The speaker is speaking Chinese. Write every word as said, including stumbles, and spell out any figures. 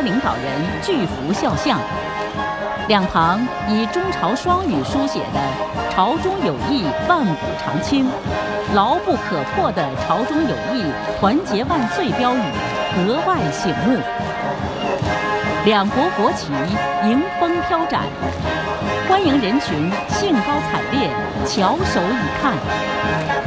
领导人巨幅肖像，两旁以中朝双语书写的“朝中有义，万古长青；牢不可破”的“朝中有义，团结万岁”标语格外醒目。两国国旗迎风飘展，欢迎人群兴高采烈，翘首以看。